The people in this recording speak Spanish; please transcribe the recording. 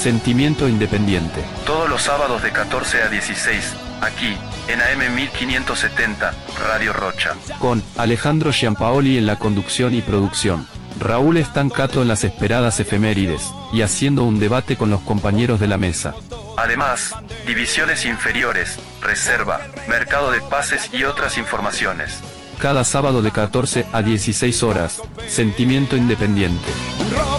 Sentimiento Independiente. Todos los sábados de 14 a 16, aquí, en AM 1570, Radio Rocha. Con Alejandro Giampaoli en la conducción y producción. Raúl Estancato en las esperadas efemérides, y haciendo un debate con los compañeros de la mesa. Además, divisiones inferiores, reserva, mercado de pases y otras informaciones. Cada sábado de 14 a 16 horas, Sentimiento Independiente.